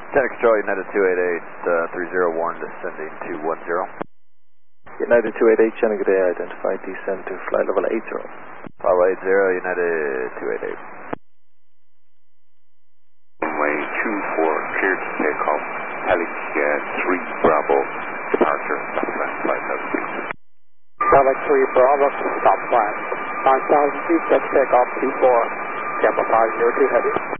10 Control, United 288, 301, descending to 10. United 288, Channel Good Day, identified descend to flight level 80. Bravo 80, United 288. Runway 24, cleared to take off, Helic 3 Bravo, departure, stop sign, flight level 6. Helic 3 Bravo, stop sign, 5,000 feet, set take off 24, Gamma 502 heavy.